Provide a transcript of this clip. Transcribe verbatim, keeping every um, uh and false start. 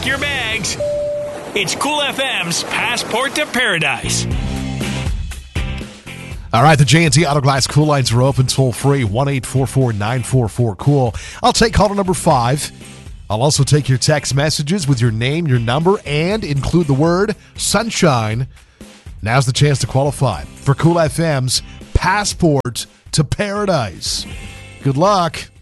Pack your bags. It's Cool F M's Passport to Paradise. All right, the J and T Auto Glass Cool lines are open toll-free, one eight four four nine four four cool. I'll take caller number five. I'll also take your text messages with your name, your number, and include the word sunshine. Now's the chance to qualify for Cool F M's Passport to Paradise. Good luck.